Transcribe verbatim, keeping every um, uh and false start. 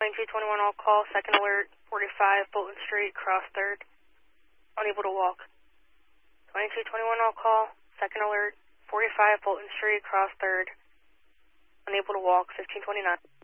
twenty-two twenty-one all call, second alert, forty-five Bolton Street, cross third, unable to walk. twenty-two twenty-one all call, second alert, forty-five Bolton Street, cross third, unable to walk, fifteen twenty-nine.